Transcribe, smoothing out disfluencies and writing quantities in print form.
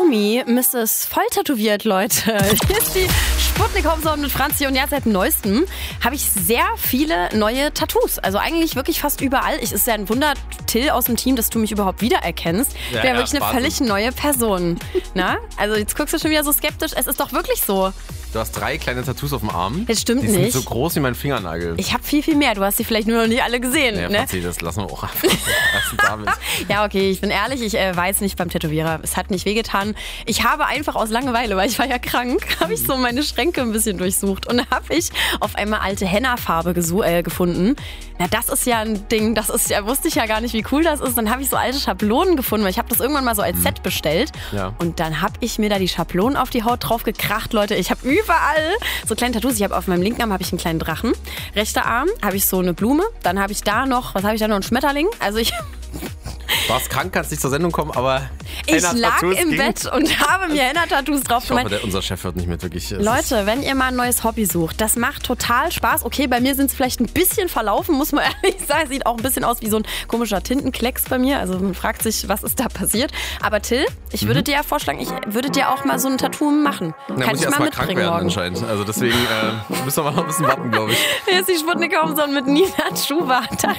Mimi, Mrs. Voll tätowiert, Leute. Hier ist die Sputnik-Hauptsache mit Franzi und ja, seit neuestem habe ich sehr viele neue Tattoos. Also eigentlich wirklich fast überall. Es ist ja ein Wunder, Till aus dem Team, dass du mich überhaupt wiedererkennst. Ich bin ja wirklich eine völlig neue Person. Na? Also jetzt guckst du schon wieder so skeptisch. Es ist doch wirklich so. Du hast 3 kleine Tattoos auf dem Arm. Das stimmt nicht. Die sind so groß wie mein Fingernagel. Ich habe viel, viel mehr. Du hast sie vielleicht nur noch nicht alle gesehen. Ja, ne? Franzi, das lassen wir auch einfach damit. Ja, okay, ich bin ehrlich, ich war jetzt nicht beim Tätowierer. Es hat nicht wehgetan. Ich habe einfach aus Langeweile, weil ich war ja krank, habe ich so meine Schränke ein bisschen durchsucht und habe ich auf einmal alte Henna-Farbe gefunden. Na, das ist ja ein Ding, wusste ich ja gar nicht, wie cool das ist. Dann habe ich so alte Schablonen gefunden, weil ich habe das irgendwann mal so als Set bestellt. Ja. Und dann habe ich mir da die Schablonen auf die Haut drauf gekracht, Leute. Ich habe überall so kleine Tattoos. Ich habe auf meinem linken Arm habe ich einen kleinen Drachen. Rechter Arm habe ich so eine Blume. Dann habe ich da noch, einen Schmetterling. Also ich... Du warst krank, kannst nicht zur Sendung kommen, aber ich lag im Bett und habe mir Henna-Tattoos drauf gemacht. Ich hoffe, unser Chef hört nicht mit, wirklich. Leute, wenn ihr mal ein neues Hobby sucht, das macht total Spaß. Okay, bei mir sind es vielleicht ein bisschen verlaufen, muss man ehrlich sagen. Sieht auch ein bisschen aus wie so ein komischer Tintenklecks bei mir. Also man fragt sich, was ist da passiert. Aber Till, ich würde dir ja vorschlagen, ich würde dir auch mal so ein Tattoo machen. Na, kann ich mal mitbringen morgen. Anscheinend. Also deswegen müssen wir mal noch ein bisschen warten, glaube ich. Hier ist die Sputnik-Hauptsache mit Nina Schubert.